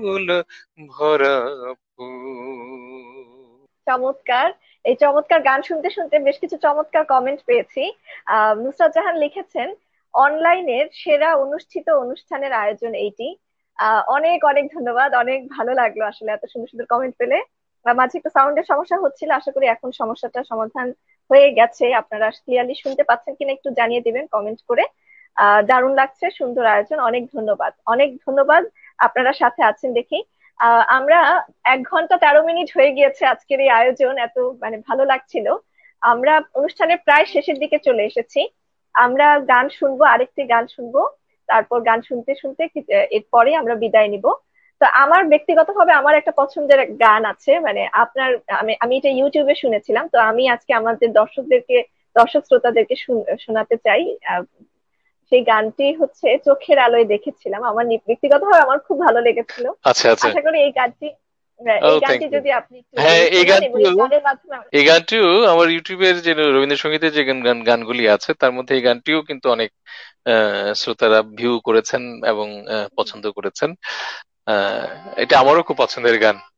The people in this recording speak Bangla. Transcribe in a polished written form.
ফুল ভরা ফুল। চমৎকার। এই চমৎকার গান শুনতে শুনতে বেশ কিছু চমৎকার কমেন্ট পেয়েছি। নুসরাত জাহান লিখেছেন, অনলাইনের সেরা অনুষ্ঠিত অনুষ্ঠানের আয়োজন এইটি। অনেক অনেক ধন্যবাদ, অনেক ভালো লাগলো আসলে এত সুন্দর সুন্দর কমেন্ট পেলে। মাঝে একটু সাউন্ডের সমস্যা হচ্ছিল, আশা করি এখন সমস্যাটা সমাধান হয়ে গেছে। আপনারা ক্লিয়ারলি শুনতে পাচ্ছেন কিনা একটু জানিয়ে দিবেন কমেন্ট করে। দারুণ লাগছে, সুন্দর আয়োজন, অনেক ধন্যবাদ, অনেক ধন্যবাদ। আপনারা সাথে আছেন দেখি। আমরা 1 ঘন্টা 13 মিনিট হয়ে গিয়েছে আজকের এই আয়োজন, এত মানে ভালো লাগছিল। আমরা অনুষ্ঠানের প্রায় শেষের দিকে চলে এসেছি। আমরা গান শুনবো, আরেকটি গান শুনবো, তারপর গান শুনতে শুনতে এরপরে আমরা বিদায় নিব। তো আমার ব্যক্তিগতভাবে আমার একটা পছন্দের গান আছে, মানে আপনার, আমি আমি এটা ইউটিউবে শুনেছিলাম, তো আমি আজকে আমাদের দর্শক শ্রোতাদেরকে শোনাতে চাই। সেই গানটি হচ্ছে চোখের আলোয় দেখেছিলাম, আমার ব্যক্তিগতভাবে আমার খুব ভালো লেগেছিল। আচ্ছা আচ্ছা। আশা করি ও, এই থ্যাংক গানটি ইউ। যদি আপনি একটু হ্যাঁ, এই শোনান এবং গানটিও এই গানের মাধ্যমে এই গানটিও আমার ইউটিউবের যে রবীন্দ্রসঙ্গীতের যে গানগুলি আছে তার মধ্যে এই গানটিও কিন্তু অনেক শ্রোতারা ভিউ করেছেন এবং পছন্দ করেছেন। আহ, এটা আমারও খুব পছন্দের গান।